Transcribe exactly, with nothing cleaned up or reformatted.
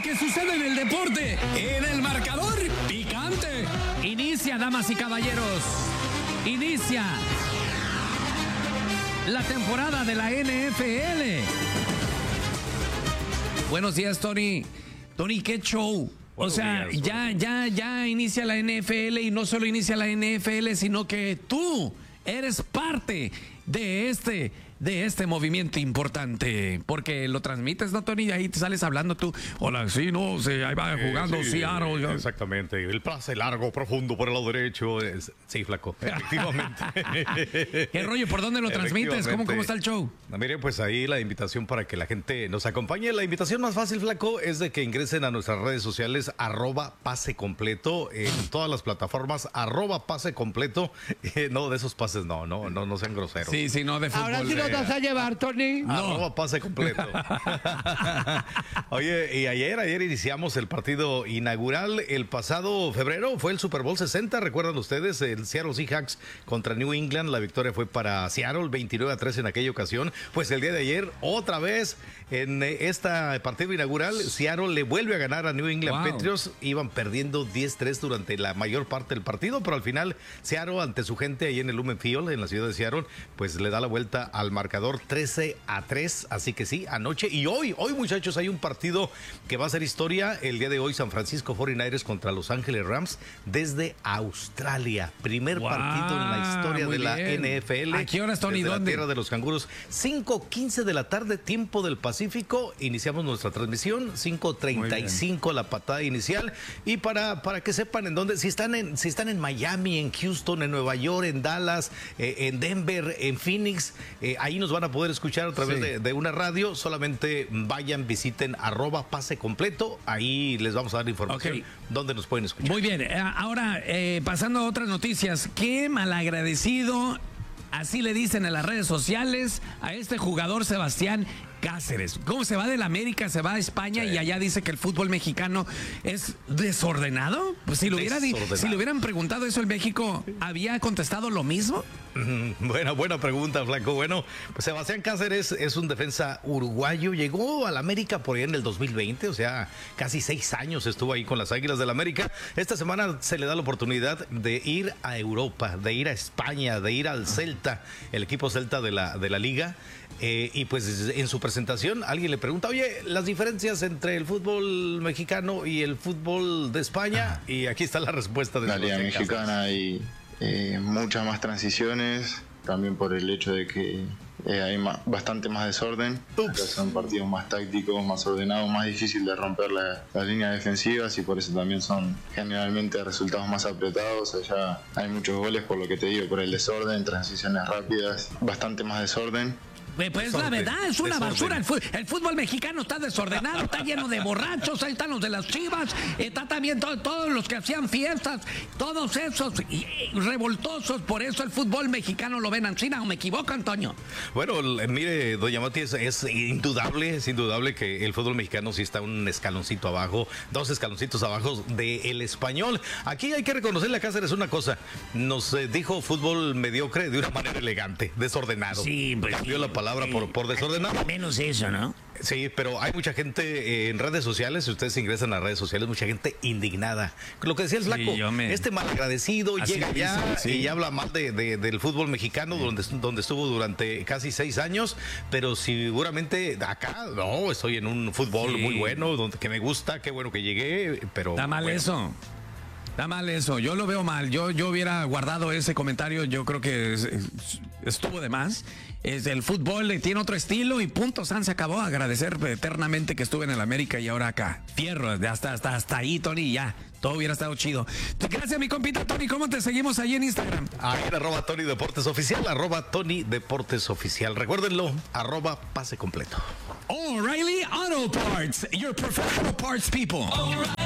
que sucede en el deporte, en el marcador picante. Inicia, damas y caballeros. Inicia la temporada de la N F L. Buenos días, Tony. Tony, qué show. O sea, ya, ya, ya inicia la N F L y no solo inicia la N F L, sino que tú eres parte de este, de este movimiento importante, porque lo transmites, ¿no, Tony? Y ahí te sales hablando tú. Hola, sí, no, sí, ahí va jugando eh, sí, Seattle. Eh, exactamente, el pase largo, profundo por el lado derecho. Es, sí, flaco, efectivamente. ¿Qué rollo? ¿Por dónde lo transmites? ¿Cómo, ¿Cómo está el show? No, mire, pues ahí la invitación para que la gente nos acompañe. La invitación más fácil, flaco, es de que ingresen a nuestras redes sociales, arroba pase completo, en todas las plataformas, arroba pase completo. Eh, no, de esos pases no, no, no, no sean groseros. Sí, sí, no, de fútbol. Ahora sí nos vas a llevar, Tony. No. Arroba pase completo. Oye, y ayer, ayer iniciamos el partido inaugural. El pasado febrero fue el Super Bowl sesenta, ¿recuerdan ustedes? El Seattle Seahawks contra New England. La victoria fue para Seattle, veintinueve a tres en aquella ocasión. Pues el día de ayer, otra vez, en este partido inaugural, Seattle le vuelve a ganar a New England wow. Patriots. Iban perdiendo diez tres durante la mayor parte del partido, pero al final Seattle, ante su gente ahí en el Lumen Field, en la ciudad de Seattle, pues le da la vuelta al marcador trece a tres. Así que sí, anoche y hoy, hoy muchachos, hay un partido que va a ser historia. El día de hoy, San Francisco cuarenta y nueve ers contra Los Ángeles Rams desde Australia. Primer wow, partido en la historia de bien. La N F L. ¿A qué horas, Tony? ¿Dónde? La tierra de los canguros. cinco quince de la tarde, tiempo del Pacífico. Iniciamos nuestra transmisión. cinco treinta y cinco la patada inicial. Y para, para que sepan en dónde, si están en, si están en Miami, en Houston, en Nueva York, en Dallas, eh, en Denver, en Phoenix, eh, ahí nos van a poder escuchar a través sí. de, de una radio. Solamente vayan, visiten arroba pase completo. Ahí les vamos a dar información okay. dónde nos pueden escuchar. Muy bien. Ahora, eh, pasando a otras noticias. Qué malagradecido, así le dicen en las redes sociales, a este jugador Sebastián Cáceres. ¿Cómo se va de la América? Se va a España sí. y allá dice que el fútbol mexicano es desordenado. Pues si, lo hubiera, si le hubieran preguntado eso en México, ¿había contestado lo mismo? Mm, buena, buena pregunta, flaco. Bueno, pues Sebastián Cáceres es un defensa uruguayo. Llegó a la América por ahí en el dos mil veinte, o sea, casi seis años estuvo ahí con las Águilas del la América. Esta semana se le da la oportunidad de ir a Europa, de ir a España, de ir al Celta, el equipo Celta de la, de la Liga. Eh, y pues en su presentación alguien le pregunta, oye, las diferencias entre el fútbol mexicano y el fútbol de España, y aquí está la respuesta de la Liga Mexicana. Hay eh, muchas más transiciones, también por el hecho de que eh, hay más, bastante más desorden. Son partidos más tácticos, más ordenados, más difícil de romper la, las líneas defensivas, y por eso también son generalmente resultados más apretados. Allá hay muchos goles, por lo que te digo, por el desorden, transiciones rápidas, bastante más desorden. Pues desorden, la verdad, es una desorden. basura. El fútbol, el fútbol mexicano está desordenado, está lleno de borrachos. Ahí están los de las Chivas, está también todo, todos los que hacían fiestas, todos esos y, y, revoltosos. Por eso el fútbol mexicano lo ven en China, ¿o me equivoco, Antonio? Bueno, mire, doña Mati, es, es indudable, es indudable que el fútbol mexicano sí está un escaloncito abajo, dos escaloncitos abajo del español. Aquí hay que reconocerle a Cáceres una cosa. Nos eh, dijo fútbol mediocre de una manera elegante, desordenado. Sí, pues cambió sí. la palabra por, por desordenado. Menos eso, ¿no? Sí, pero hay mucha gente en redes sociales, si ustedes ingresan a redes sociales, mucha gente indignada. Lo que decía el flaco, sí, me... este malagradecido Así llega allá sí. y habla mal de, de, del fútbol mexicano, sí. donde, donde estuvo durante casi seis años, pero seguramente acá, no, estoy en un fútbol sí. muy bueno, donde, que me gusta, qué bueno que llegué, pero... Está mal bueno. eso. Está mal eso, yo lo veo mal. Yo, yo hubiera guardado ese comentario, yo creo que es, es, estuvo de más. Es el fútbol tiene otro estilo y punto, San se acabó. Agradecer eternamente que estuve en el América y ahora acá. Fierro, hasta, hasta, hasta ahí, Tony, ya. Todo hubiera estado chido. Gracias, mi compita Tony. ¿Cómo te seguimos ahí en Instagram? Ahí en arroba Tony Deportes Oficial, arroba Tony Deportes Oficial. Recuérdenlo, arroba pase completo. O'Reilly Auto Parts, your professional parts people. O'Reilly.